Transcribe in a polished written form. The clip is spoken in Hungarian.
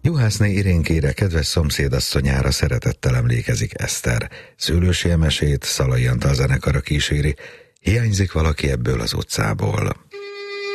Juhászné Irénkére, kedves szomszédasszonyára szeretettel emlékezik Eszter. Szőlősi Emesét Szalai Antal zenekara kíséri. Hiányzik valaki ebből az utcából.